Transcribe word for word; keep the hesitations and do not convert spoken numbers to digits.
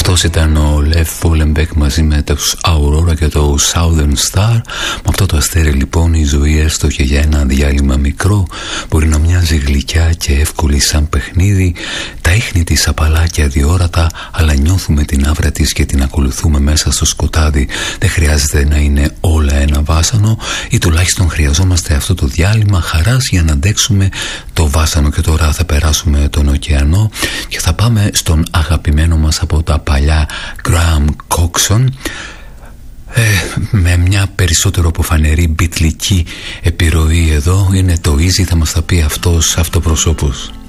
Αυτός ήταν ο Λεφ Φόλεμπεκ μαζί με τους Aurora και το Southern Star. Με αυτό το αστέρι λοιπόν η ζωή, έστω και για ένα διάλειμμα μικρό, μπορεί να μοιάζει γλυκιά και εύκολη σαν παιχνίδι. Τα ίχνη της απαλά και αδιόρατα, αλλά νιώθουμε την άβρα της και την ακολουθούμε μέσα στο σκοτάδι. Δεν χρειάζεται να είναι όλα ένα βάσανο, ή τουλάχιστον χρειαζόμαστε αυτό το διάλειμμα χαράς για να αντέξουμε το βάσανο. Και τώρα θα περάσουμε τον ωκεανό και θα πάμε στον αγαπημένο μας από τα παλιά Graham Coxon, ε, με μια περισσότερο από φανερή μπιτλική επιρροή. Εδώ είναι το Easy, θα μας τα πει αυτός αυτοπροσώπος.